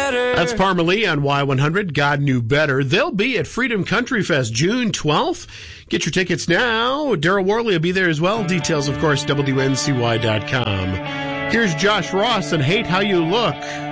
better. That's Parmalee on Y100, God Knew Better. They'll be at Freedom Country Fest June 12th. Get your tickets now. Daryl Worley will be there as well. Details, of course, WNCY.com. Here's Josh Ross and Hate How You Look.